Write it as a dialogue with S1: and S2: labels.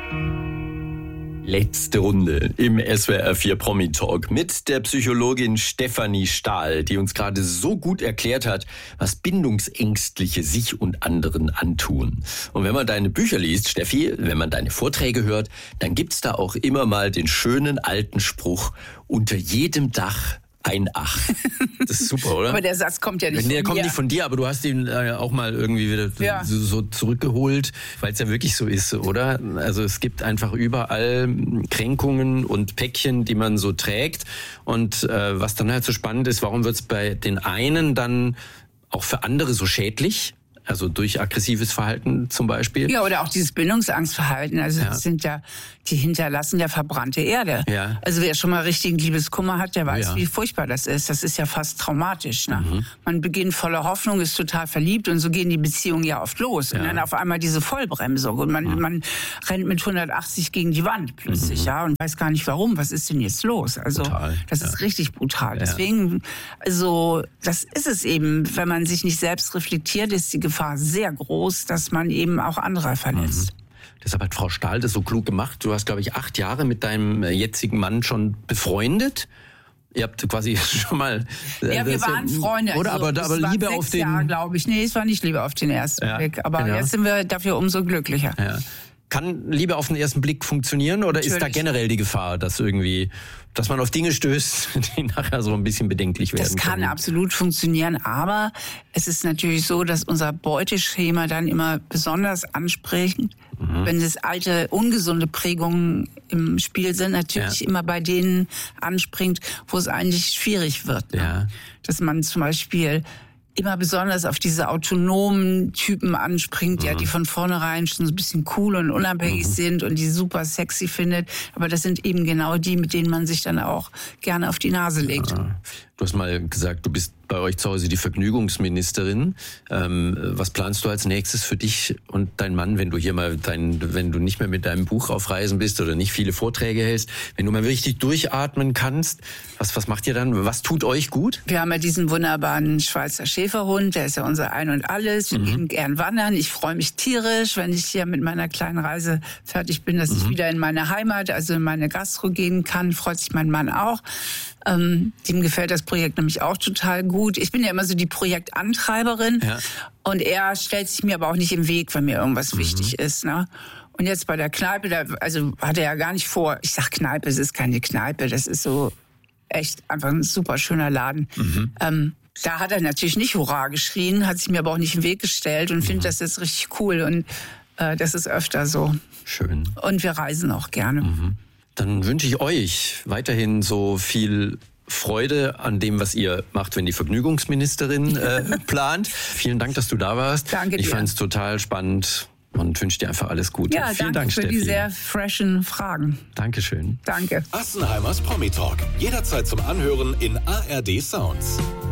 S1: Letzte Runde im SWR 4 Promi Talk mit der Psychologin Stefanie Stahl, die uns gerade so gut erklärt hat, was Bindungsängstliche sich und anderen antun. Und wenn man deine Bücher liest, Steffi, wenn man deine Vorträge hört, dann gibt's da auch immer mal den schönen alten Spruch: Unter jedem Dach ein Ach. Das ist super, oder?
S2: Aber der Satz kommt ja nicht von dir.
S1: Der kommt nicht von dir, aber du hast ihn auch mal irgendwie wieder so zurückgeholt, weil es ja wirklich so ist, oder? Also es gibt einfach überall Kränkungen und Päckchen, die man so trägt. Und was dann halt so spannend ist, warum wird es bei den einen dann auch für andere so schädlich? Also durch aggressives Verhalten zum Beispiel.
S2: Ja, oder auch dieses Bindungsangstverhalten. Also das sind ja, die hinterlassen ja verbrannte Erde. Ja. Also wer schon mal richtigen Liebeskummer hat, der weiß, wie furchtbar das ist. Das ist ja fast traumatisch. Ne? Man beginnt voller Hoffnung, ist total verliebt und so gehen die Beziehungen ja oft los. Und dann auf einmal diese Vollbremsung und man rennt mit 180 gegen die Wand plötzlich, ja, und weiß gar nicht warum. Was ist denn jetzt los? Also das ist richtig brutal. Deswegen, also das ist es eben, wenn man sich nicht selbst reflektiert, ist die Gefahr sehr groß, dass man eben auch andere verletzt.
S1: Deshalb hat Frau Stahl das so klug gemacht. Du hast, glaube ich, 8 Jahre mit deinem jetzigen Mann schon befreundet. Ihr habt quasi schon mal...
S2: Ja, wir waren Freunde.
S1: Oder?
S2: Also,
S1: aber Liebe auf den...
S2: Jahre, glaube ich. Nee, es war nicht Liebe auf den ersten Blick. Aber jetzt sind wir dafür umso glücklicher.
S1: Ja. Kann Liebe auf den ersten Blick funktionieren oder ist da generell die Gefahr, dass man auf Dinge stößt, die nachher so ein bisschen bedenklich werden?
S2: Das kann absolut funktionieren, aber es ist natürlich so, dass unser Beuteschema dann immer besonders ansprechend, wenn es alte, ungesunde Prägungen im Spiel sind, natürlich immer bei denen anspringt, wo es eigentlich schwierig wird. Ne? Dass man zum Beispiel immer besonders auf diese autonomen Typen anspringt, die von vornherein schon so ein bisschen cool und unabhängig sind und die super sexy findet. Aber das sind eben genau die, mit denen man sich dann auch gerne auf die Nase legt.
S1: Du hast mal gesagt, du bist bei euch zu Hause die Vergnügungsministerin. Was planst du als nächstes für dich und deinen Mann, wenn du hier mal wenn du nicht mehr mit deinem Buch auf Reisen bist oder nicht viele Vorträge hältst, wenn du mal richtig durchatmen kannst? Was macht ihr dann? Was tut euch gut?
S2: Wir haben ja diesen wunderbaren Schweizer Schäferhund, der ist ja unser Ein und Alles. Wir gehen gern wandern. Ich freue mich tierisch, wenn ich hier mit meiner kleinen Reise fertig bin, dass ich wieder in meine Heimat, also in meine Gastro gehen kann. Freut sich mein Mann auch. Dem gefällt das Projekt nämlich auch total gut. Ich bin ja immer so die Projektantreiberin und er stellt sich mir aber auch nicht im Weg, wenn mir irgendwas wichtig ist. Ne? Und jetzt bei der Kneipe, also hat er ja gar nicht vor, ich sag Kneipe, es ist keine Kneipe, das ist so echt einfach ein super schöner Laden. Da hat er natürlich nicht Hurra geschrien, hat sich mir aber auch nicht im Weg gestellt und findet das jetzt richtig cool und das ist öfter so.
S1: Schön.
S2: Und wir reisen auch gerne.
S1: Dann wünsche ich euch weiterhin so viel Freude an dem, was ihr macht, wenn die Vergnügungsministerin plant. Vielen Dank, dass du da warst.
S2: Danke dir.
S1: Ich fand es total spannend und wünsche dir einfach alles Gute.
S2: Ja,
S1: vielen
S2: danke
S1: Dank,
S2: für
S1: Steffi.
S2: die sehr freshen Fragen.
S1: Dankeschön.
S2: Danke.
S3: Assenheimers Promi Talk. Jederzeit zum Anhören in ARD Sounds.